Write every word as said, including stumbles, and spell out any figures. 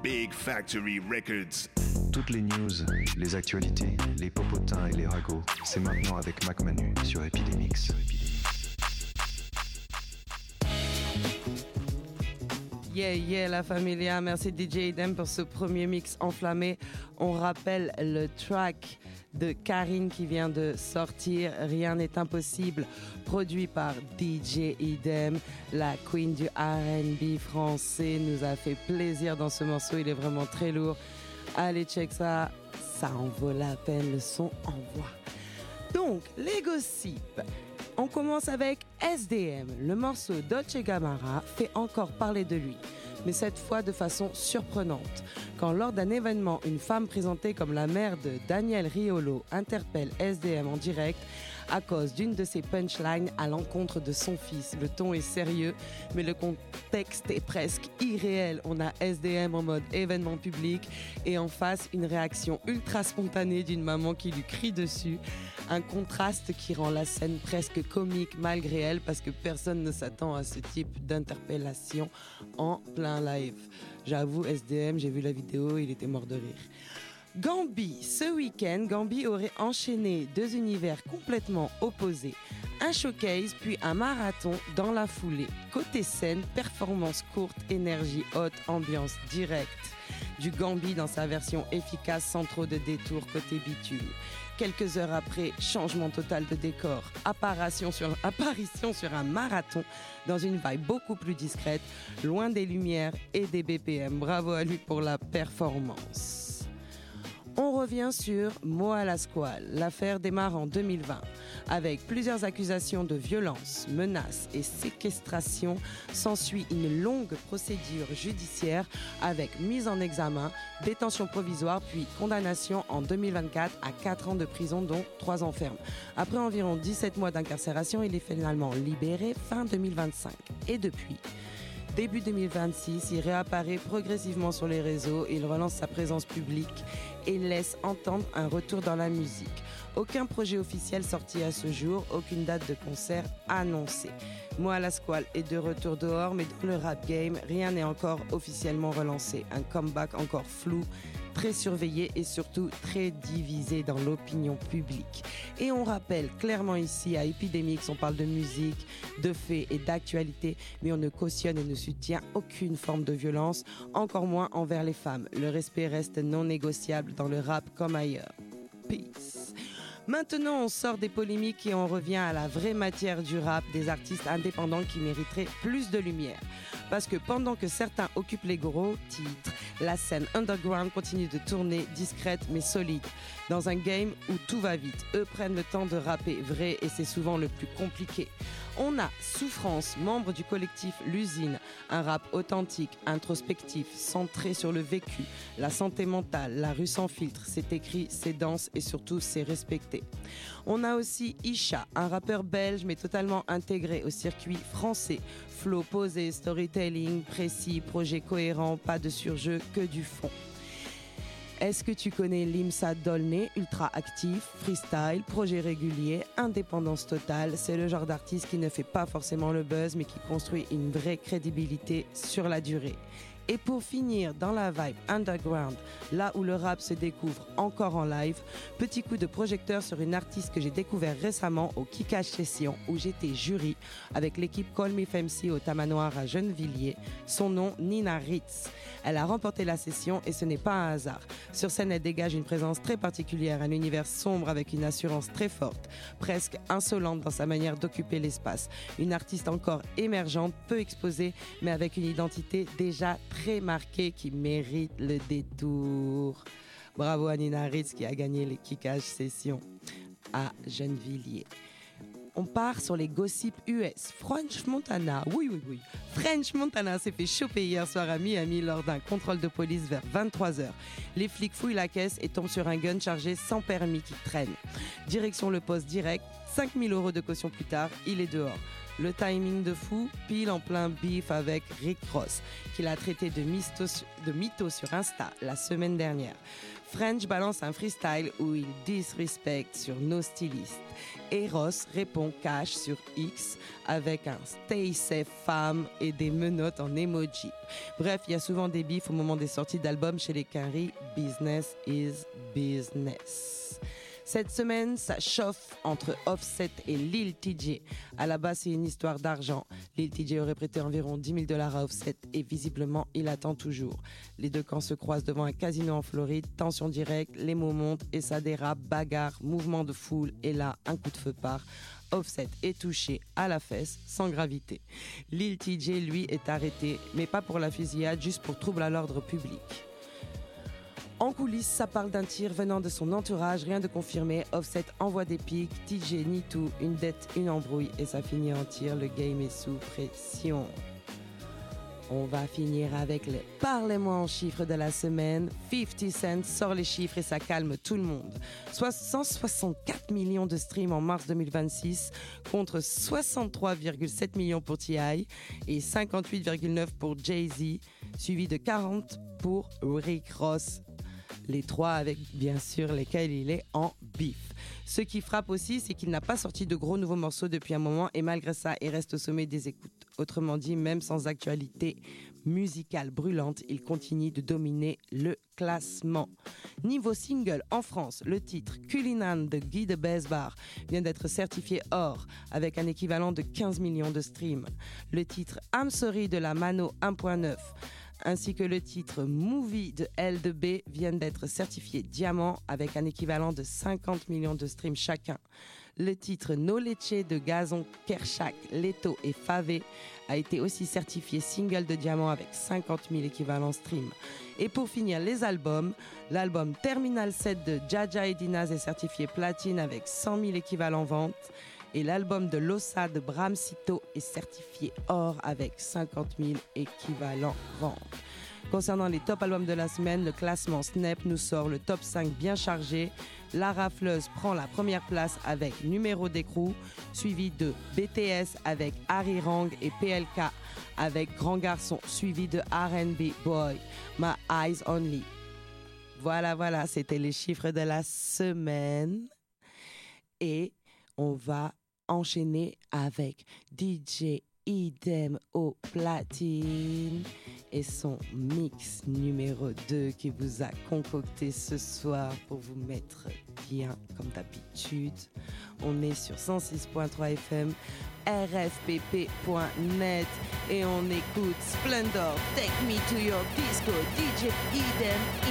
Big Factory Records. Toutes les news, les actualités, les popotins et les ragots, c'est maintenant avec Mac Manu sur Epidemix. Yeah, yeah, la familia. Merci D J Idem pour ce premier mix enflammé. On rappelle le track de Karine qui vient de sortir, Rien n'est impossible, produit par D J Idem, la queen du R and B français, nous a fait plaisir dans ce morceau, il est vraiment très lourd. Allez, check ça, ça en vaut la peine, le son envoie. Donc, les gossips. On commence avec S D M. Le morceau Dolce Gabbana fait encore parler de lui, mais cette fois de façon surprenante. Quand lors d'un événement, une femme présentée comme la mère de Daniel Riolo interpelle S D M en direct à cause d'une de ses punchlines à l'encontre de son fils. Le ton est sérieux, mais le contexte est presque irréel. On a S D M en mode événement public et en face une réaction ultra spontanée d'une maman qui lui crie dessus. Un contraste qui rend la scène presque comique malgré elle parce que personne ne s'attend à ce type d'interpellation en plein live. J'avoue, S D M, j'ai vu la vidéo, il était mort de rire. Gambi, ce week-end, Gambi aurait enchaîné deux univers complètement opposés. Un showcase, puis un marathon dans la foulée. Côté scène, performance courte, énergie haute, ambiance directe. Du Gambi dans sa version efficace sans trop de détours côté bitume. Quelques heures après, changement total de décor, apparition sur, apparition sur un marathon dans une vibe beaucoup plus discrète, loin des lumières et des B P M. Bravo à lui pour la performance. On revient sur Moa Lasquale. L'affaire démarre en deux mille vingt. Avec plusieurs accusations de violence, menaces et séquestration, s'ensuit une longue procédure judiciaire avec mise en examen, détention provisoire puis condamnation en deux mille vingt-quatre à quatre ans de prison dont trois ans ferme. Après environ dix-sept mois d'incarcération, il est finalement libéré fin deux mille vingt-cinq. Et depuis début deux mille vingt-six, il réapparaît progressivement sur les réseaux, il relance sa présence publique et laisse entendre un retour dans la musique. Aucun projet officiel sorti à ce jour, aucune date de concert annoncée. Moa Lasquale est de retour dehors, mais dans le rap game, rien n'est encore officiellement relancé. Un comeback encore flou, très surveillé et surtout très divisé dans l'opinion publique. Et on rappelle clairement ici, à Epidemix, on parle de musique, de faits et d'actualité, mais on ne cautionne et ne soutient aucune forme de violence, encore moins envers les femmes. Le respect reste non négociable dans le rap comme ailleurs. Peace. Maintenant, on sort des polémiques et on revient à la vraie matière du rap, des artistes indépendants qui mériteraient plus de lumière. Parce que pendant que certains occupent les gros titres, la scène underground continue de tourner discrète mais solide. Dans un game où tout va vite, eux prennent le temps de rapper vrai et c'est souvent le plus compliqué. On a Souffrance, membre du collectif L'Usine, un rap authentique, introspectif, centré sur le vécu, la santé mentale, la rue sans filtre, c'est écrit, c'est dense et surtout c'est respecté. On a aussi Isha, un rappeur belge mais totalement intégré au circuit français. Flow posé, storytelling précis, projet cohérent, pas de surjeu, que du fond. Est-ce que tu connais Limsa Dolné, ultra actif, freestyle, projet régulier, indépendance totale? C'est le genre d'artiste qui ne fait pas forcément le buzz mais qui construit une vraie crédibilité sur la durée. Et pour finir dans la vibe underground, là où le rap se découvre encore en live, petit coup de projecteur sur une artiste que j'ai découvert récemment au Kikash Session où j'étais jury avec l'équipe Call Me Femsi au Tamanoir à Gennevilliers. Son nom, Nina Ritz. Elle a remporté la session et ce n'est pas un hasard. Sur scène, elle dégage une présence très particulière, un univers sombre avec une assurance très forte, presque insolente dans sa manière d'occuper l'espace. Une artiste encore émergente, peu exposée, mais avec une identité déjà très marquée qui mérite le détour. Bravo à Nina Ritz qui a gagné les Kikash Sessions à Gennevilliers. On part sur les gossips U S. French Montana, oui, oui, oui. French Montana s'est fait choper hier soir à Miami lors d'un contrôle de police vers vingt-trois heures. Les flics fouillent la caisse et tombent sur un gun chargé sans permis qui traîne. Direction le poste direct, cinq mille euros de caution plus tard, il est dehors. Le timing de fou, pile en plein beef avec Rick Ross, qu'il a traité de mytho, de mytho sur Insta la semaine dernière. French balance un freestyle où il disrespecte sur nos stylistes. Et Ross répond cash sur X avec un stay safe femme et des menottes en emoji. Bref, il y a souvent des bifs au moment des sorties d'albums chez les Quinry. Business is business. Cette semaine, ça chauffe entre Offset et Lil Tjay. À la base, c'est une histoire d'argent. Lil Tjay aurait prêté environ dix mille dollars à Offset et visiblement, il attend toujours. Les deux camps se croisent devant un casino en Floride, tension directe, les mots montent et ça dérape, bagarre, mouvement de foule et là, un coup de feu part. Offset est touché à la fesse, sans gravité. Lil Tjay, lui, est arrêté, mais pas pour la fusillade, juste pour trouble à l'ordre public. En coulisses, ça parle d'un tir venant de son entourage, rien de confirmé. Offset envoie des pics, Tjay nie tout, une dette, une embrouille et ça finit en tir. Le game est sous pression. On va finir avec le Parlez-moi en chiffres de la semaine. cinquante Cent sort les chiffres et ça calme tout le monde. cent soixante-quatre millions de streams en mars deux mille vingt-six contre soixante-trois virgule sept millions pour T I et cinquante-huit virgule neuf pour Jay-Z, suivi de quarante pour Rick Ross. Les trois avec bien sûr lesquels il est en bif. Ce qui frappe aussi, c'est qu'il n'a pas sorti de gros nouveaux morceaux depuis un moment et malgré ça, il reste au sommet des écoutes. Autrement dit, même sans actualité musicale brûlante, il continue de dominer le classement. Niveau single en France, le titre Culinan de Guy de Besbar vient d'être certifié or avec un équivalent de quinze millions de streams. Le titre I'm Sorry de la Mano un point neuf ainsi que le titre Movie de L deux B viennent d'être certifiés diamant avec un équivalent de cinquante millions de streams chacun. Le titre No Leche de Gazon, Kershak, Leto et Favé a été aussi certifié single de diamant avec cinquante mille équivalents streams. Et pour finir les albums, l'album Terminal sept de Jaja et Dinaz est certifié platine avec cent mille équivalents ventes. Et l'album de Lossa de Bramsito est certifié or avec cinquante mille équivalents ventes. Concernant les top albums de la semaine, le classement Snap nous sort le top cinq bien chargé. La Rafleuse prend la première place avec Numéro d'écrou, suivi de B T S avec Harry Rang et P L K avec Grand Garçon, suivi de R and B Boy, My Eyes Only. Voilà, voilà, c'était les chiffres de la semaine. Et on va enchaîner avec D J Idem au platine et son mix numéro deux qui vous a concocté ce soir pour vous mettre bien comme d'habitude. On est sur cent six point trois F M, R F P P point net et on écoute Splendor, Take Me to Your Disco, D J Idem.